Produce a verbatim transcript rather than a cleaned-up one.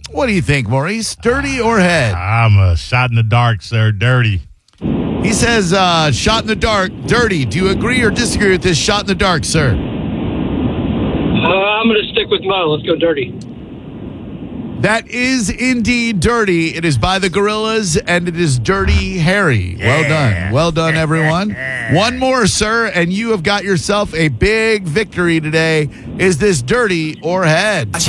What do you think, Maurice? Dirty or head? I'm a shot in the dark, sir. Dirty. He says uh, shot in the dark, dirty. Do you agree or disagree with this shot in the dark, sir? Uh, I'm going to stick with Mo. Let's go dirty. That is indeed dirty. It is by the Gorillas, and it is Dirty Harry. Yeah. Well done. Well done, everyone. One more, sir, and you have got yourself a big victory today. Is this dirty or head?